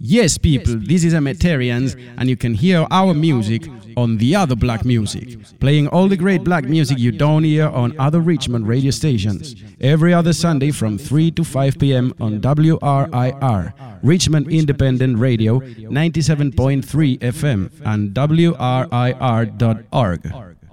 Yes, people, this is Ametarians, and you can hear our music on The Other Black Music, playing all the great black music you don't hear on other Richmond radio stations. Every other Sunday from 3 to 5 p.m. on WRIR, Richmond Independent Radio, 97.3 FM, and WRIR.org.